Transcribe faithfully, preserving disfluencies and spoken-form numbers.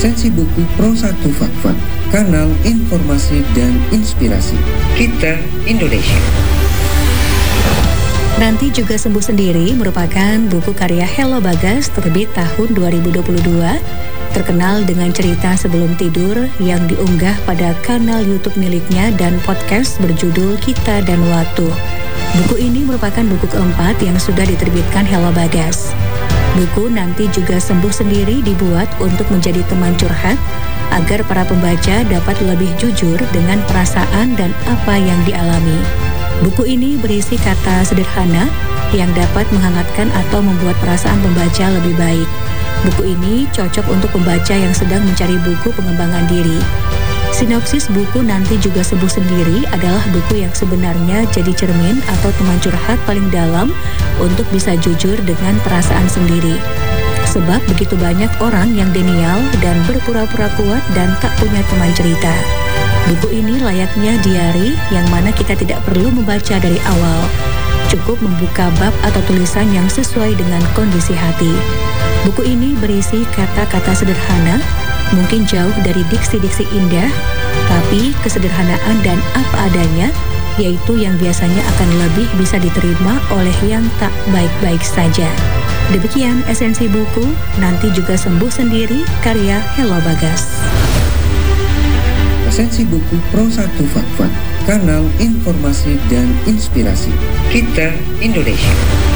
Esensi Buku Pro satu Fakfak, kanal informasi dan inspirasi Kita Indonesia. Nanti Juga Sembuh Sendiri merupakan buku karya Hello Bagas terbit tahun dua ribu dua puluh dua, terkenal dengan cerita sebelum tidur yang diunggah pada kanal YouTube miliknya dan podcast berjudul Kita dan Waktu. Buku ini merupakan buku keempat yang sudah diterbitkan Hello Bagas. Buku Nanti Juga Sembuh Sendiri dibuat untuk menjadi teman curhat agar para pembaca dapat lebih jujur dengan perasaan dan apa yang dialami. Buku ini berisi kata sederhana yang dapat menghangatkan atau membuat perasaan pembaca lebih baik. Buku ini cocok untuk pembaca yang sedang mencari buku pengembangan diri. Sinopsis buku Nanti Juga Sembuh Sendiri adalah buku yang sebenarnya jadi cermin atau teman curhat paling dalam untuk bisa jujur dengan perasaan sendiri. Sebab begitu banyak orang yang denial dan berpura-pura kuat dan tak punya teman cerita. Buku ini layaknya diari yang mana kita tidak perlu membaca dari awal. Cukup membuka bab atau tulisan yang sesuai dengan kondisi hati. Buku ini berisi kata-kata sederhana, mungkin jauh dari diksi-diksi indah, tapi kesederhanaan dan apa adanya, yaitu yang biasanya akan lebih bisa diterima oleh yang tak baik-baik saja. Demikian esensi buku Nanti Juga Sembuh Sendiri karya Hello Bagas. Esensi Buku Pro satu Fakfak, kanal informasi dan inspirasi Kita Indonesia.